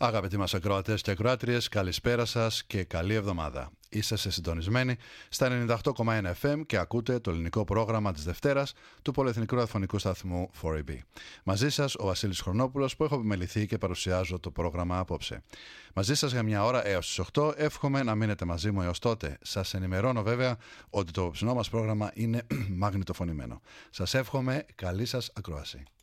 Αγαπητοί μας ακροατές και ακροάτριες, καλησπέρα σας και καλή εβδομάδα. Είσαστε συντονισμένοι στα 98,1 FM και ακούτε το ελληνικό πρόγραμμα της Δευτέρας του Πολυεθνικού Ραδιοφωνικού Σταθμού 4AB. Μαζί σας ο Βασίλης Χρονόπουλος που έχω επιμεληθεί και παρουσιάζω το πρόγραμμα απόψε. Μαζί σας για μια ώρα έως τις 8. Εύχομαι να μείνετε μαζί μου έως τότε. Σας ενημερώνω βέβαια ότι το απόψινό μας πρόγραμμα είναι μαγνητοφωνημένο. Σας εύχομαι καλή σας ακρόαση.